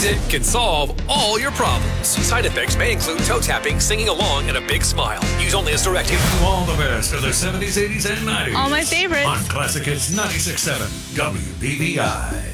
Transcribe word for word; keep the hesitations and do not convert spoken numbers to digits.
music can solve all your problems. Side effects may include toe tapping, singing along, and a big smile. Use only as directed. All the best of the seventies, eighties, and nineties. All my favorites. On Classic Hits ninety-six point seven W B V I.